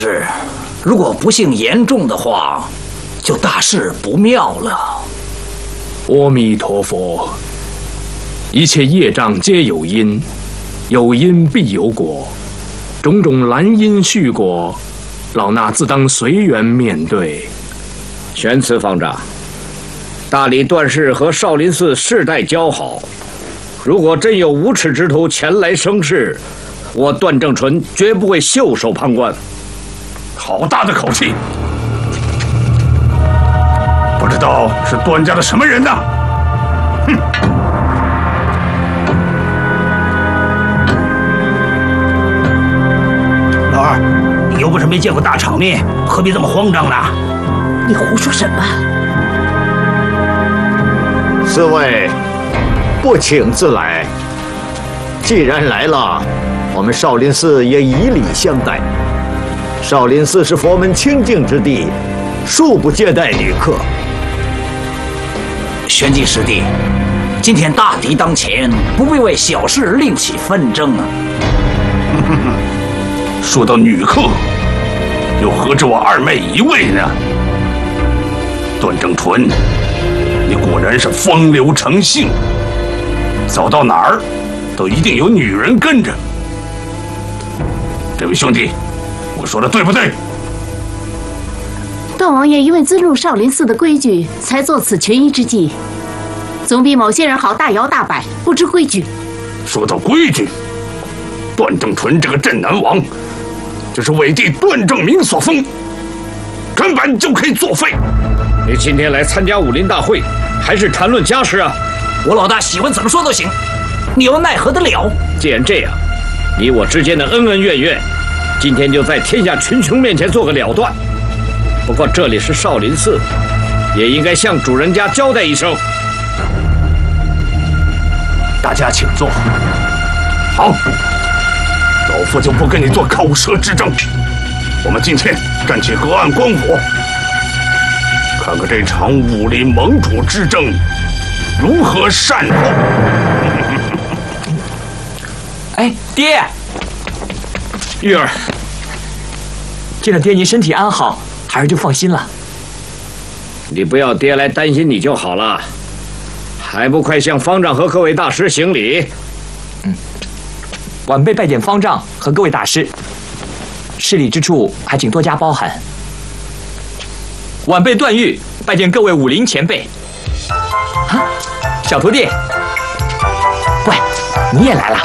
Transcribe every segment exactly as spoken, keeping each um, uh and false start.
是，如果不幸严重的话，就大事不妙了。 阿弥陀佛，一切业障皆有因，有因必有果，种种兰因续果，老衲自当随缘面对。 玄慈方丈，大理段氏和少林寺世代交好，如果真有无耻之徒前来生事，我段正淳绝不会袖手旁观。 好大的口气！不知道是段家的什么人呐？哼！ 老二，你又不是没见过大场面，何必这么慌张呢？ 你胡说什么？ 四位，不请自来。既然来了，我们少林寺也以礼相待。少林寺是佛门清净之地，恕不接待旅客。 玄寂师弟，今天大敌当前，不必为小事另起纷争啊！ 说到女客，又何止我二妹一位呢？段正淳，你果然是风流成性，走到哪儿都一定有女人跟着。这位兄弟，我说的对不对？ 段王爷因为尊重少林寺的规矩，才做此权宜之计，总比某些人好大摇大摆、不知规矩。 说到规矩，段正淳这个镇南王，就是伪帝段正明所封，根本就可以作废。 你今天来参加武林大会，还是谈论家事啊？ 我老大喜欢怎么说都行，你又奈何得了？ 既然这样，你我之间的恩恩怨怨，今天就在天下群雄面前做个了断。不过这里是少林寺，也应该向主人家交代一声。 大家请坐。好，老夫就不跟你做口舌之争。我们今天站起河岸观火，看看这场武林盟主之争如何善后。 哎，爹！ 玉儿， 见到爹您身体安好，孩儿就放心了。 你不要爹来担心你就好了，还不快向方丈和各位大师行礼？ 嗯，晚辈拜见方丈和各位大师，失礼之处还请多加包涵。晚辈段誉拜见各位武林前辈。啊，小徒弟，喂，你也来了。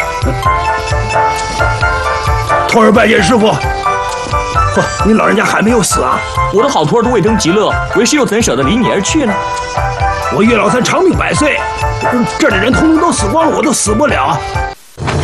徒儿拜见师傅。呵，你老人家还没有死啊？ 我的好徒儿都未登极乐，为师又怎舍得离你而去呢？ 我岳老三长命百岁，这里人通通都死光了，我都死不了。